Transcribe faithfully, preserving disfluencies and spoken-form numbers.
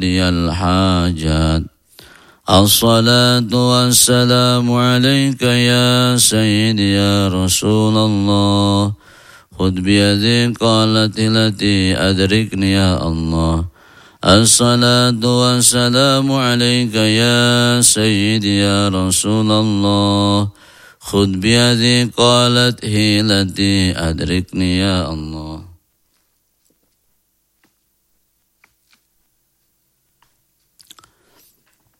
لي الحاجات. الصلاة والسلام عليك يا سيدي يا رسول الله. خذ بيدي قالت التي أدركني يا الله. الصلاة والسلام عليك يا سيدي يا رسول الله. خذ بيدي قالت هي التي أدركني يا الله.